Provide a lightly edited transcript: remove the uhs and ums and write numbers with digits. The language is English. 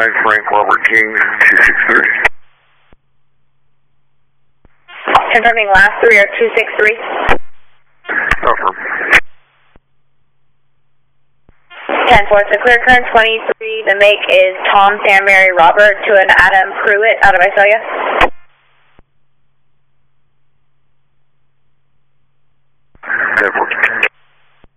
Frank Robert King, 263. Confirming last three are 263. Affirm. 10-4, so clear current 23. The make is Tom Stanberry Robert to an Adam Pruitt out of Visalia.